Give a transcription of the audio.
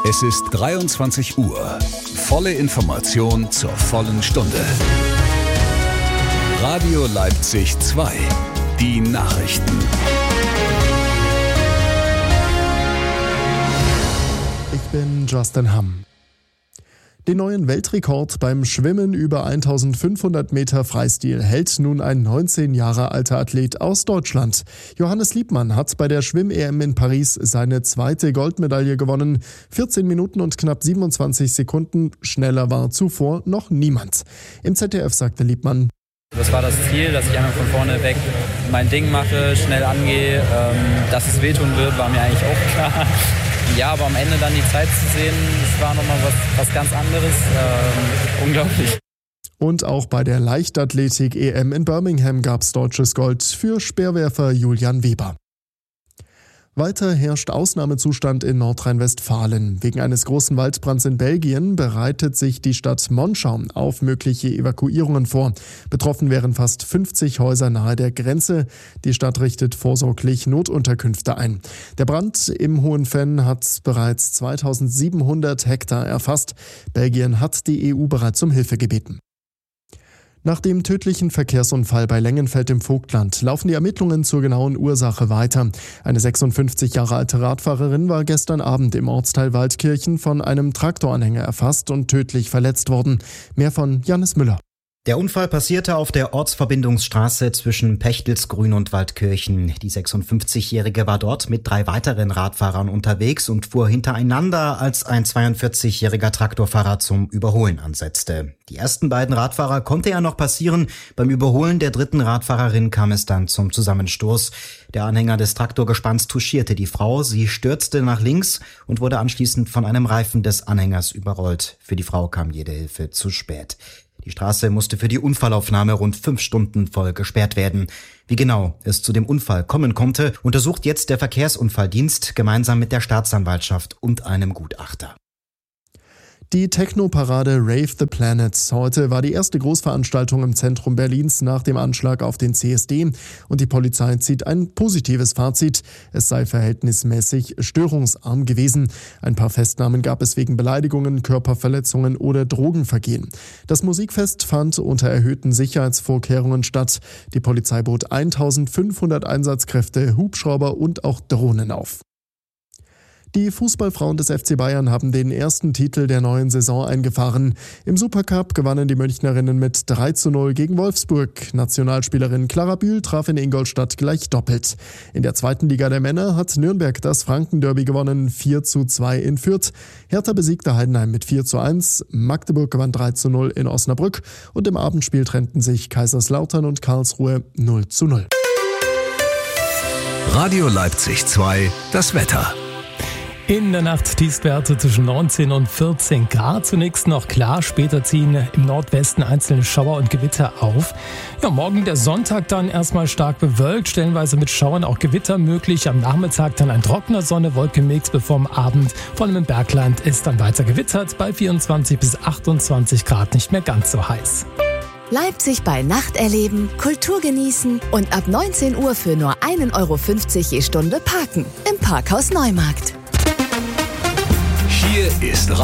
Es ist 23 Uhr. Volle Information zur vollen Stunde. Radio Leipzig 2. Die Nachrichten. Ich bin Justin Hamm. Den neuen Weltrekord beim Schwimmen über 1500 Meter Freistil hält nun ein 19 Jahre alter Athlet aus Deutschland. Johannes Liebmann hat bei der Schwimm-EM in Paris seine zweite Goldmedaille gewonnen. 14 Minuten und knapp 27 Sekunden. Schneller war zuvor noch niemand. Im ZDF sagte Liebmann: Das war das Ziel, dass ich einfach von vorne weg mein Ding mache, schnell angehe. Dass es wehtun wird, war mir eigentlich auch klar. Ja, aber am Ende dann die Zeit zu sehen, das war nochmal was ganz anderes. Unglaublich. Und auch bei der Leichtathletik-EM in Birmingham gab es deutsches Gold für Speerwerfer Julian Weber. Weiter herrscht Ausnahmezustand in Nordrhein-Westfalen. Wegen eines großen Waldbrands in Belgien bereitet sich die Stadt Monschau auf mögliche Evakuierungen vor. Betroffen wären fast 50 Häuser nahe der Grenze. Die Stadt richtet vorsorglich Notunterkünfte ein. Der Brand im Hohenfenn hat bereits 2700 Hektar erfasst. Belgien hat die EU bereits um Hilfe gebeten. Nach dem tödlichen Verkehrsunfall bei Lengenfeld im Vogtland laufen die Ermittlungen zur genauen Ursache weiter. Eine 56 Jahre alte Radfahrerin war gestern Abend im Ortsteil Waldkirchen von einem Traktoranhänger erfasst und tödlich verletzt worden. Mehr von Janis Müller. Der Unfall passierte auf der Ortsverbindungsstraße zwischen Pechtelsgrün und Waldkirchen. Die 56-Jährige war dort mit 3 weiteren Radfahrern unterwegs und fuhr hintereinander, als ein 42-jähriger Traktorfahrer zum Überholen ansetzte. Die ersten beiden Radfahrer konnte er noch passieren. Beim Überholen der dritten Radfahrerin kam es dann zum Zusammenstoß. Der Anhänger des Traktorgespanns touchierte die Frau. Sie stürzte nach links und wurde anschließend von einem Reifen des Anhängers überrollt. Für die Frau kam jede Hilfe zu spät. Die Straße musste für die Unfallaufnahme rund 5 Stunden voll gesperrt werden. Wie genau es zu dem Unfall kommen konnte, untersucht jetzt der Verkehrsunfalldienst gemeinsam mit der Staatsanwaltschaft und einem Gutachter. Die Techno-Parade Rave the Planets. Heute war die erste Großveranstaltung im Zentrum Berlins nach dem Anschlag auf den CSD. Und die Polizei zieht ein positives Fazit. Es sei verhältnismäßig störungsarm gewesen. Ein paar Festnahmen gab es wegen Beleidigungen, Körperverletzungen oder Drogenvergehen. Das Musikfest fand unter erhöhten Sicherheitsvorkehrungen statt. Die Polizei bot 1500 Einsatzkräfte, Hubschrauber und auch Drohnen auf. Die Fußballfrauen des FC Bayern haben den ersten Titel der neuen Saison eingefahren. Im Supercup gewannen die Münchnerinnen mit 3:0 gegen Wolfsburg. Nationalspielerin Clara Bühl traf in Ingolstadt gleich doppelt. In der zweiten Liga der Männer hat Nürnberg das Franken-Derby gewonnen, 4:2 in Fürth. Hertha besiegte Heidenheim mit 4:1. Magdeburg gewann 3:0 in Osnabrück. Und im Abendspiel trennten sich Kaiserslautern und Karlsruhe 0:0. Radio Leipzig 2. Das Wetter. In der Nacht Tiefstwerte zwischen 19 und 14 Grad. Zunächst noch klar, später ziehen im Nordwesten einzelne Schauer und Gewitter auf. Ja, morgen der Sonntag dann erstmal stark bewölkt, stellenweise mit Schauern, auch Gewitter möglich. Am Nachmittag dann ein trockener Sonne-Wolkenmix, bevor am Abend vor allem im Bergland es dann weiter gewittert. Bei 24 bis 28 Grad nicht mehr ganz so heiß. Leipzig bei Nacht erleben, Kultur genießen und ab 19 Uhr für nur 1,50 € je Stunde parken. Im Parkhaus Neumarkt. Hier ist